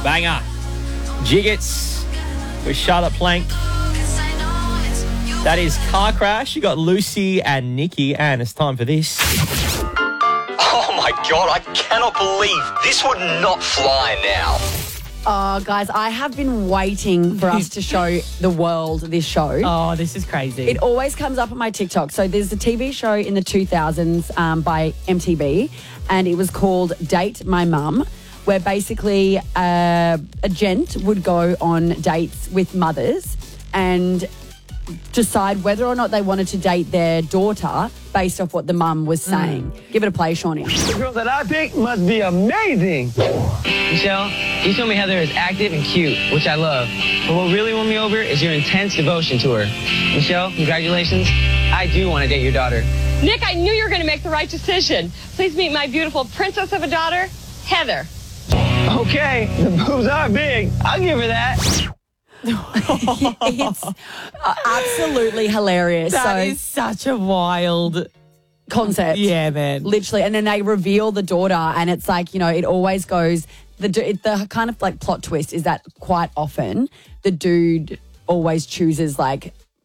Banger. Jiggets with Charlotte Plank. That is Car Crash. You got Lucy and Nikki, and it's time for this. Oh my God, I cannot believe this would not fly now. Oh, guys, I have been waiting for us to show the world this show. Oh, this is crazy. It always comes up on my TikTok. So there's a TV show in the 2000s by MTV, and it was called Date My Mum, where basically a gent would go on dates with mothers and decide whether or not they wanted to date their daughter based off what the mum was saying. Give it a play, Shawnee. The girl that I picked must be amazing. Michelle, you told me Heather is active and cute, which I love. But what really won me over is your intense devotion to her. Michelle, congratulations. I do want to date your daughter. Nick, I knew you were going to make the right decision. Please meet my beautiful princess of a daughter, Heather. Okay, the boobs are big. I'll give her that. It's absolutely hilarious. That is such a wild concept. Yeah, man. Literally. And then they reveal the daughter, and it's like, it always goes, the kind of like plot twist is that quite often the dude always chooses well,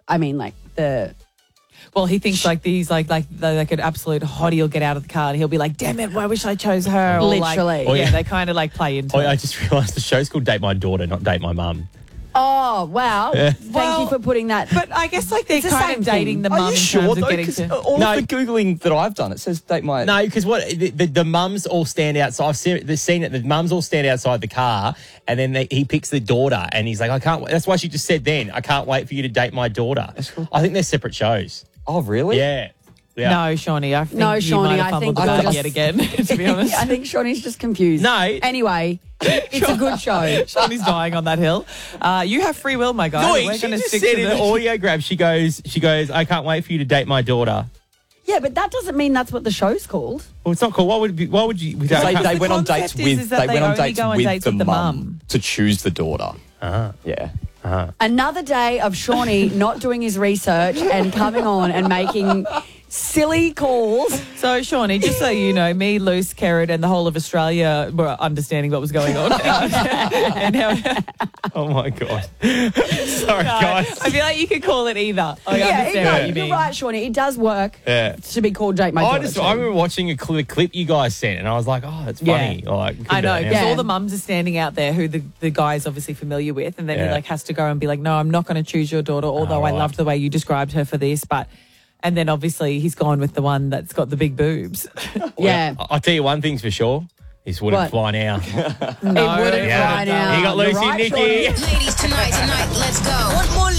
he thinks he's like an absolute hottie. He'll get out of the car and he'll be like, damn it, I wish I chose her. Or literally. They kind of play into it. I just realised the show's called Date My Daughter, not Date My Mum. Oh, wow. Yeah. Thank you for putting that. But I guess they're It's the kind same of dating thing. the mum Are you in sure, terms of though? getting 'Cause to... all of the Googling that I've done, it says date my... No, because the mums all stand outside. I've seen it. The mums all stand outside the car, and then he picks the daughter, and he's like, I can't. That's why she just said then, I can't wait for you to date my daughter. Cool. I think they're separate shows. Oh, really? Yeah. No, Shawnee, I think you might have fumbled the ball yet again, to be honest. I think Shawnee's just confused. No. Anyway, it's a good show. Shawnee's dying on that hill. You have free will, my guy. No, We're she going to just stick said to in the the audio grab, she goes, I can't wait for you to date my daughter. Yeah, but that doesn't mean that's what the show's called. Well, it's not cool. Why would you? They went on dates concept is that they only go on dates with the mum mum. to choose the daughter. Yeah. Another day of Shawnee not doing his research and coming on and making silly calls. So, Shawnee, just so you know, me, Luce, Carrot, and the whole of Australia were understanding what was going on. And Oh, my God. Sorry, guys. I feel like you could call it either. I Yeah, understand what you mean. you're right, Shawnee. It does work to be called Date My Daughter. I remember watching a clip you guys sent, and I was like, oh, that's funny. Yeah. Like, I know, because Yeah. all the mums are standing out there who the guy's obviously familiar with, and then he has to go and be like, no, I'm not going to choose your daughter, although I loved the way you described her for this, but... And then obviously he's gone with the one that's got the big boobs. Yeah. I'll tell you one thing's for sure. This wouldn't What? fly now. It wouldn't fly now. You got You're Lucy right, and Nikki. Shawnee.